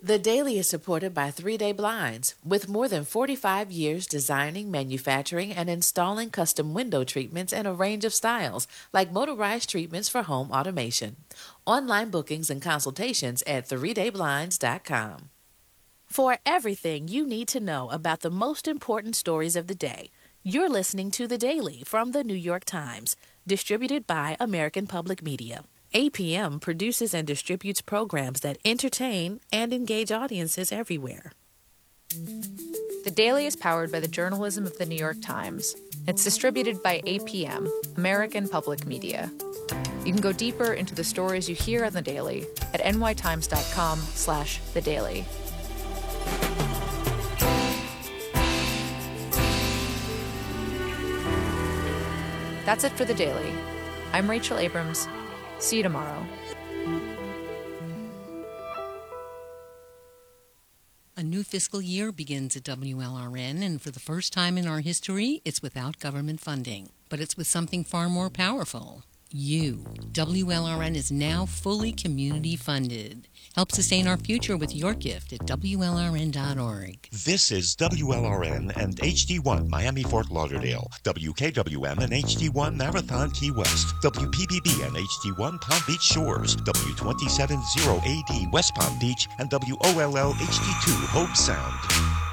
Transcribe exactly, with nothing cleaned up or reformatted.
The Daily is supported by Three Day Blinds, with more than forty-five years designing, manufacturing, and installing custom window treatments in a range of styles, like motorized treatments for home automation. Online bookings and consultations at three day blinds dot com. For everything you need to know about the most important stories of the day, you're listening to The Daily from The New York Times, distributed by American Public Media. A P M produces and distributes programs that entertain and engage audiences everywhere. The Daily is powered by the journalism of The New York Times. It's distributed by A P M, American Public Media. You can go deeper into the stories you hear on The Daily at n y times dot com slash the daily. That's it for The Daily. I'm Rachel Abrams. See you tomorrow. A new fiscal year begins at W L R N, and for the first time in our history, it's without government funding. But it's with something far more powerful. You. W L R N is now fully community funded. Help sustain our future with your gift at W L R N dot org. This is W L R N and H D one Miami Fort Lauderdale, W K W M and H D one Marathon Key West, W P B B and H D one Palm Beach Shores, W twenty-seven zero A D West Palm Beach, and W O L L H D two Hope Sound.